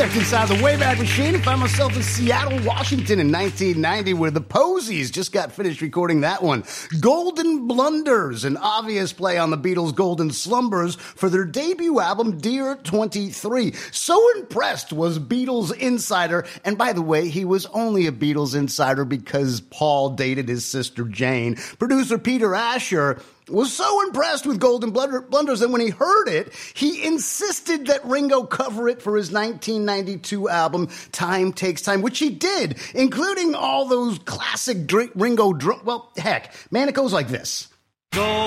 Stepped inside the Wayback Machine and found myself in Seattle, Washington in 1990, where the Posies just got finished recording that one. Golden Blunders, an obvious play on the Beatles' Golden Slumbers for their debut album, Dear 23. So impressed was Beatles Insider, and by the way, he was only a Beatles Insider because Paul dated his sister Jane. Producer Peter Asher was so impressed with Golden Blunders that when he heard it, he insisted that Ringo cover it for his 1992 album, Time Takes Time, which he did, including all those classic Ringo, well, heck, man, it goes like this.